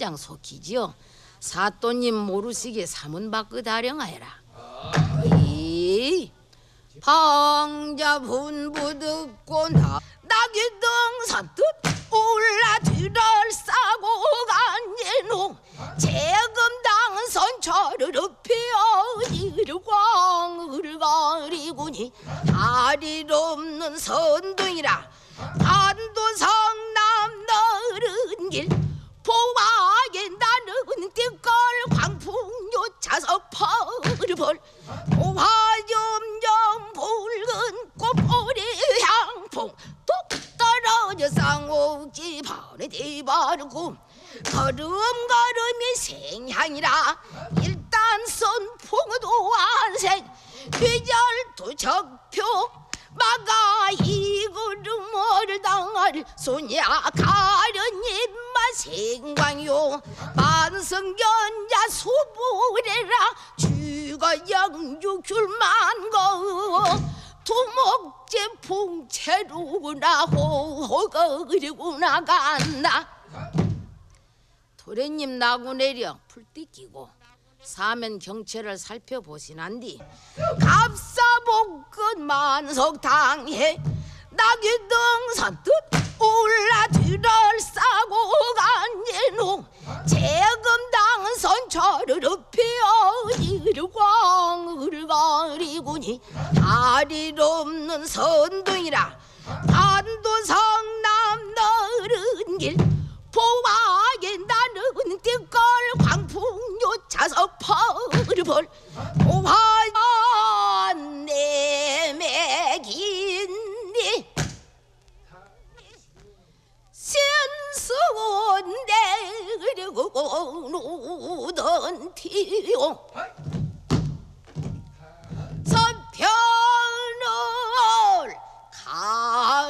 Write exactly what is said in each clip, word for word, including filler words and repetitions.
그냥 속히지요. 사또님 모르시게 사문 밖에 다령하여라. 이 방자 분부 듣고 나 낙이 등산 뜻 올라들을 싸고 간예노 재금당 선처를 엎여 광을 가리구니 다리를 없는 선둥이라 반도성 남너른 길 포화에 나는 띠걸 광풍요 차서 펄펄 포화염염 붉은 꽃보리 향풍 뚝 떨어져 쌍옥지 발에 대바르고 걸음걸음이 생향이라 일단 선풍도 안색 귀절도 적표 마가 이 걸음을 당할 소냐 가련 입맛 생광요 만성견자 수부래라 주가 영주귤만 거 두목제 풍채로구나 호호거리구나 간다. 도련님 나고 내려 풀띠 끼고 사면 경찰을 살펴보시난디 갑사복근 만석당해 낙이 등산 뜻 올라들을 싸고 간예노 재금당 선처를 엎여 이르광을 가리구니 다리를 없는 선둥이라 반도성 남너른 길 포화에 나는 띠걸 광풍요 차서 펄펄 포화 내매긴니 신수군대 그리고 노던 티용 서편을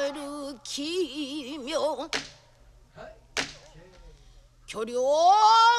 가르키며 교룡